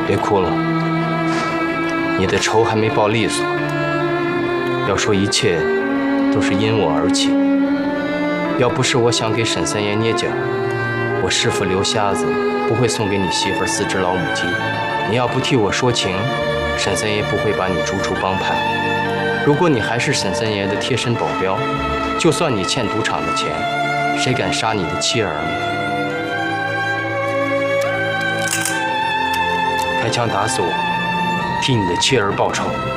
别哭了，你的仇还没报利索。要说一切都是因我而起，要不是我想给沈三爷捏脚，我师父刘瞎子不会送给你媳妇4只老母鸡。你要不替我说情，沈三爷不会把你逐出帮派。如果你还是沈三爷的贴身保镖，就算你欠赌场的钱，谁敢杀你的妻儿呢？开枪打死我，替你的妻儿报仇。